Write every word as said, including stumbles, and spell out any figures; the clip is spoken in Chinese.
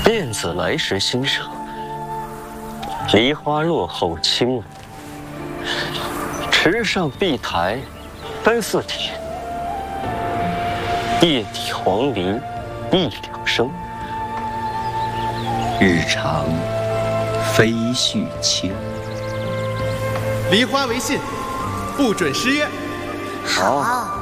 恋子来时欣赏，梨花落后亲舞。池上碧台分似铁，夜底黄鹂一两声。 日长飞絮轻。 梨花为信，不准失约。 好。